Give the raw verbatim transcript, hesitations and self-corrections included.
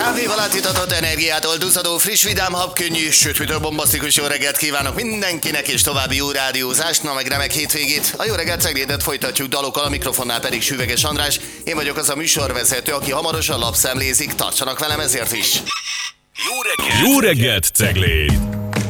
Kávéval átitatott energiától duzzadó friss, vidám, habkönnyű, sőt, mitől bombasztikus jó reggelt kívánok mindenkinek, és további jó rádiózást, na meg remek hétvégét. A jó reggelt Ceglédet folytatjuk dalokkal, a mikrofonnál pedig Süveges András. Én vagyok az a műsorvezető, aki hamarosan lapszemlézik, tartsanak velem ezért is. Jó reggelt, jó reggelt Cegléd!